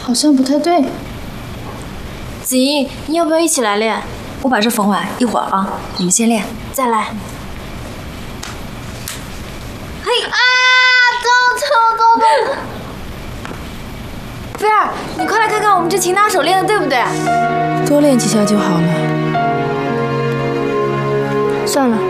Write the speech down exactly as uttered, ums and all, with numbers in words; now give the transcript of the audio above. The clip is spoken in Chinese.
好像不太对。 子怡，你要不要一起来练？ 我把这缝完，一会儿啊，你们先练。 再来。嘿啊！痛痛痛痛！菲儿，你快来看看我们这擒拿手练的对不对？ 多练几下就好了。算了，